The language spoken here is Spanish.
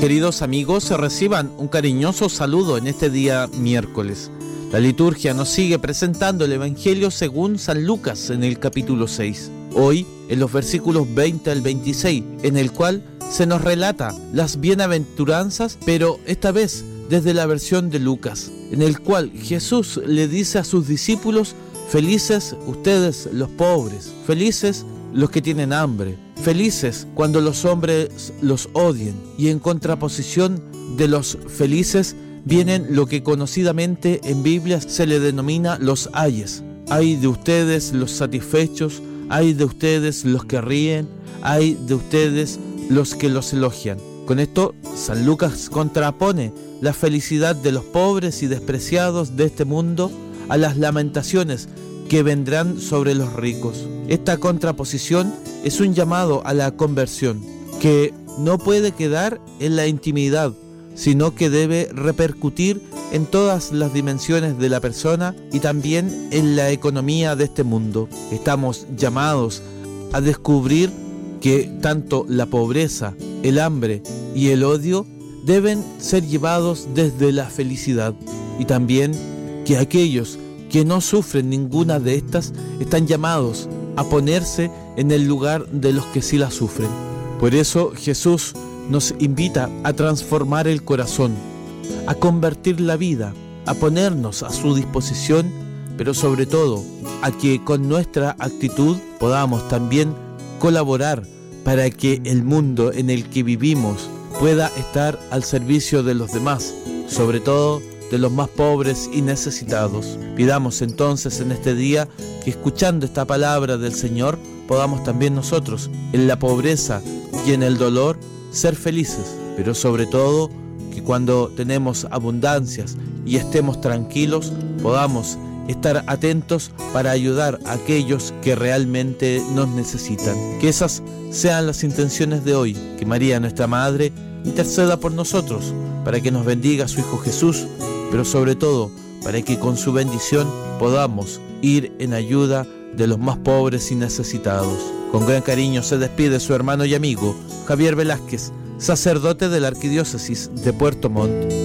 Queridos amigos, reciban un cariñoso saludo en este día miércoles. La liturgia nos sigue presentando el Evangelio según San Lucas en el capítulo 6. Hoy, en los versículos 20 al 26, en el cual se nos relata las bienaventuranzas, pero esta vez desde la versión de Lucas, en el cual Jesús le dice a sus discípulos: felices ustedes los pobres, felices los que tienen hambre, felices cuando los hombres los odien. Y en contraposición de los felices vienen lo que conocidamente en Biblia se le denomina los ayes. Ay de ustedes los satisfechos, ay de ustedes los que ríen, ay de ustedes los que los elogian. Con esto, San Lucas contrapone la felicidad de los pobres y despreciados de este mundo a las lamentaciones que vendrán sobre los ricos. Esta contraposición es un llamado a la conversión, que no puede quedar en la intimidad, sino que debe repercutir en todas las dimensiones de la persona y también en la economía de este mundo. Estamos llamados a descubrir que tanto la pobreza, el hambre y el odio deben ser llevados desde la felicidad, y también que aquellos que no sufren ninguna de estas están llamados a ponerse en el lugar de los que sí la sufren. Por eso Jesús nos invita a transformar el corazón, a convertir la vida, a ponernos a su disposición, pero sobre todo a que con nuestra actitud podamos también colaborar para que el mundo en el que vivimos pueda estar al servicio de los demás, sobre todo de los más pobres y necesitados. Pidamos entonces en este día que, escuchando esta palabra del Señor, podamos también nosotros, en la pobreza y en el dolor, ser felices, pero sobre todo que cuando tenemos abundancias y estemos tranquilos, podamos estar atentos para ayudar a aquellos que realmente nos necesitan. Que esas sean las intenciones de hoy. Que María, nuestra Madre, interceda por nosotros para que nos bendiga su Hijo Jesús, pero sobre todo para que con su bendición podamos ir en ayuda de los más pobres y necesitados. Con gran cariño se despide su hermano y amigo Javier Velázquez, sacerdote de la Arquidiócesis de Puerto Montt.